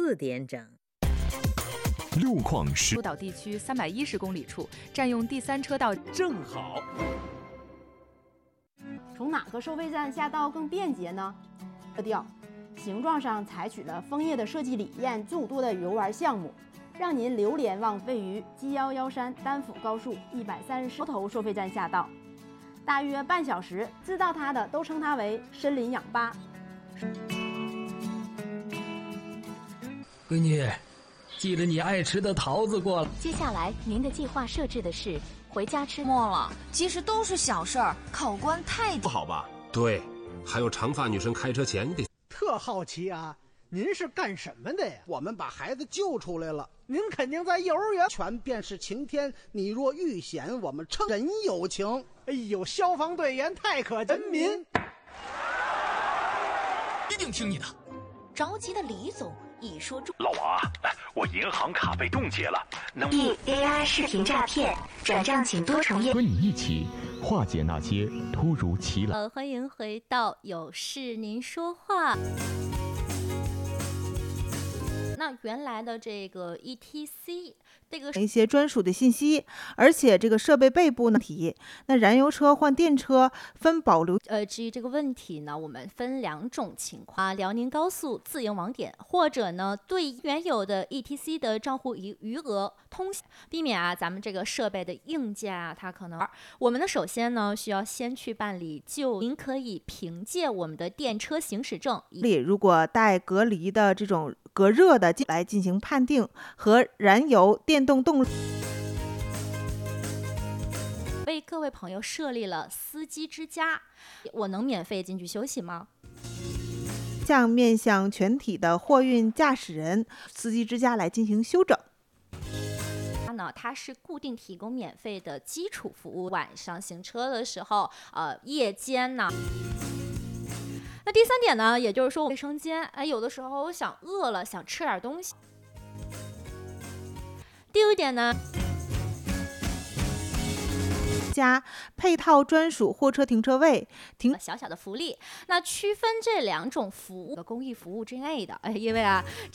4点整。 路况是鹿岛地区310公里处占用第3车道正好。 从哪个收费站下道更便捷呢？调形状上采取了枫叶的设计理念，众多的游玩项目，让您流连忘返于G113山丹府高速130头收费站下道，大约半小时。知道它的都称它为森林氧吧。 闺女，寄了你爱吃的桃子过来。 接下来您的计划设置的是回家吃末了，其实都是小事儿，考官太不好吧？对，还有长发女生开车前得。 特好奇啊，您是干什么的呀？ 我们把孩子救出来了。 您肯定在幼儿园。 全便是晴天，你若遇险，我们称人有情。 哎呦，消防队员太可人民， 一定听你的。 着急的李总一说中， 老王啊，我银行卡被冻结了，能 AI 视频诈骗，转账请多重验。 和你一起化解那些突如其来。 欢迎回到有事您说话。那原来的这个 ETC 这个一些专属的信息，而且这个设备背部呢提，那燃油车换电车分保留。 至于这个问题呢，我们分2种情况：辽宁高速自营网点，或者呢对原有的 ETC 的账户余额通行，避免咱们这个设备的硬件它可能。我们呢首先呢需要先去办理您可以凭借我们的电车行驶证， 如果带隔离的这种隔热的来进行判定和燃油电动动力。 为各位朋友设立了司机之家，我能免费进去休息吗？ 面向全体的货运驾驶人，司机之家来进行修整。 它是固定提供免费的基础服务，晚上行车的时候，夜间呢。那第3点呢，也就是说卫生间，有的时候我想饿了，想吃点东西。第5点呢， 加配套专属货车停车位， 小小的福利。那区分这2种服务的公益服务之内的，因为